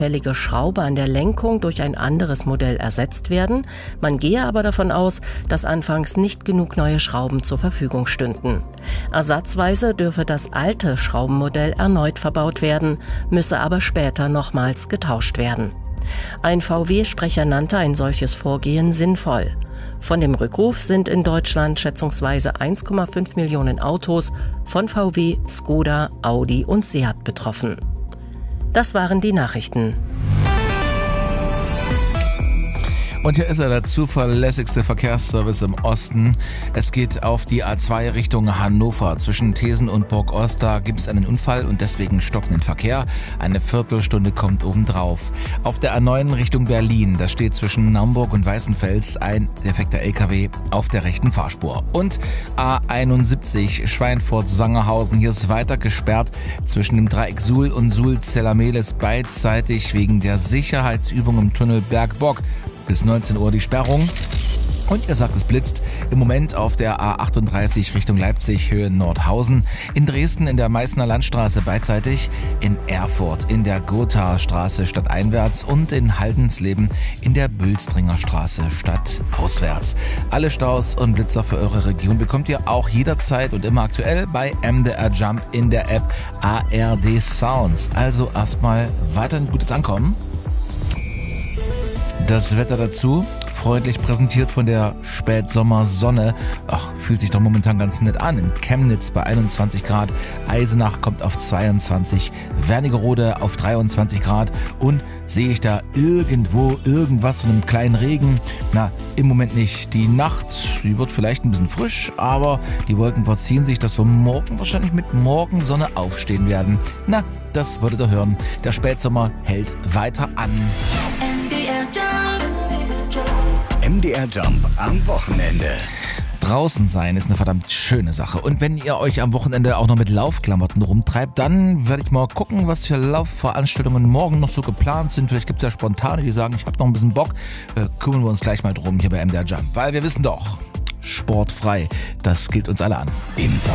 fällige Schraube an der Lenkung durch ein anderes Modell ersetzt werden. Man gehe aber davon aus, dass anfangs nicht genug neue Schrauben zur Verfügung stünden. Ersatzweise dürfe das alte Schraubenmodell erneut verbaut werden, müsse aber später nochmals getauscht werden. Ein VW-Sprecher nannte ein solches Vorgehen sinnvoll. Von dem Rückruf sind in Deutschland schätzungsweise 1,5 Millionen Autos von VW, Skoda, Audi und Seat betroffen. Das waren die Nachrichten. Und hier ist er, der zuverlässigste Verkehrsservice im Osten. Es geht auf die A2 Richtung Hannover. Zwischen Thesen und Burg Ost, da gibt es einen Unfall und deswegen stockenden Verkehr. Eine Viertelstunde kommt obendrauf. Auf der A9 Richtung Berlin, da steht zwischen Naumburg und Weißenfels ein defekter LKW auf der rechten Fahrspur. Und A71 Schweinfurt-Sangerhausen, hier ist weiter gesperrt zwischen dem Dreieck Suhl und Suhl-Zellermeles beidseitig wegen der Sicherheitsübung im Tunnel Bergbock. Bis 19 Uhr die Sperrung. Und ihr sagt, es blitzt im Moment auf der A38 Richtung Leipzig, Höhe Nordhausen. In Dresden in der Meißner Landstraße beidseitig. In Erfurt in der Gothaer stadteinwärts und in Haldensleben in der Bülstringer Straße stadtauswärts. Alle Staus und Blitzer für eure Region bekommt ihr auch jederzeit und immer aktuell bei MDR Jump in der App ARD Sounds. Also erstmal weiter ein gutes Ankommen. Das Wetter dazu, freundlich präsentiert von der Spätsommersonne. Ach, fühlt sich doch momentan ganz nett an. In Chemnitz bei 21 Grad, Eisenach kommt auf 22, Wernigerode auf 23 Grad. Und sehe ich da irgendwas von einem kleinen Regen? Na, im Moment nicht. Die Nacht, die wird vielleicht ein bisschen frisch, aber die Wolken verziehen sich, dass wir morgen wahrscheinlich mit Morgensonne aufstehen werden. Na, das würdet ihr hören. Der Spätsommer hält weiter an. MDR Jump am Wochenende. Draußen sein ist eine verdammt schöne Sache. Und wenn ihr euch am Wochenende auch noch mit Laufklamotten rumtreibt, dann werde ich mal gucken, was für Laufveranstaltungen morgen noch so geplant sind. Vielleicht gibt es ja Spontane, die sagen, ich habe noch ein bisschen Bock. Kümmern wir uns gleich mal drum hier bei MDR Jump. Weil wir wissen doch, sportfrei, das gilt uns alle an.